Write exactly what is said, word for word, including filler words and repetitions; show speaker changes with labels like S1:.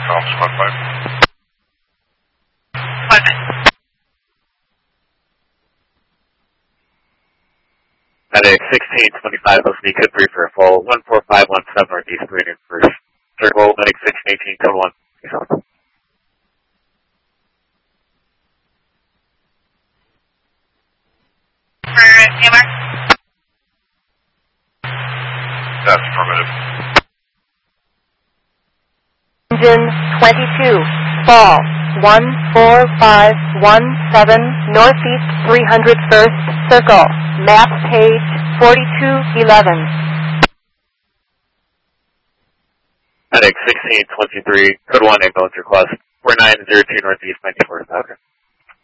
S1: Officer one five.
S2: Five.
S3: Medic sixteen twenty-five, L C D code three for a full one four five one seven Northeast Meridian first. Circle, Medic sixteen eighteen, code one.
S2: For A M R?
S1: That's affirmative.
S4: Engine twenty-two, fall, one four five one seven, Northeast three hundred first, circle, map page forty-two eleven.
S3: Medic sixteen twenty-three, code one ambulance request, four nine zero two Northeast ninety-four. Okay.